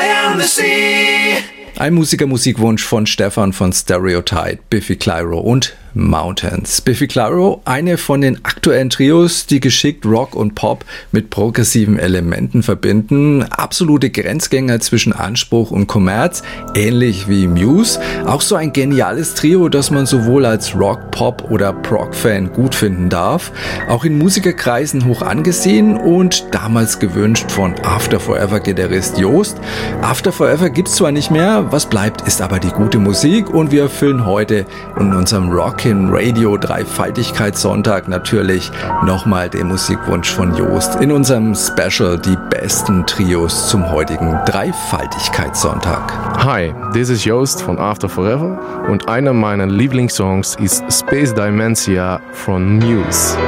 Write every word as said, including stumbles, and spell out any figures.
am the sea. Ein Musiker-Musikwunsch von Stefan von Stereotype, Biffy Clyro und Mountains. Biffy Clyro, eine von den aktuellen Trios, die geschickt Rock und Pop mit progressiven Elementen verbinden. Absolute Grenzgänger zwischen Anspruch und Kommerz, ähnlich wie Muse. Auch so ein geniales Trio, das man sowohl als Rock, Pop oder Prog-Fan gut finden darf. Auch in Musikerkreisen hoch angesehen und damals gewünscht von After Forever-Gitarrist Joost. After Forever gibt's zwar nicht mehr, was bleibt, ist aber die gute Musik und wir erfüllen heute in unserem Rockin' Radio Dreifaltigkeitssonntag natürlich nochmal den Musikwunsch von Joost in unserem Special die besten Trios zum heutigen Dreifaltigkeitssonntag. Hi, this is Joost von After Forever und einer meiner Lieblingssongs ist Space Dementia von Muse.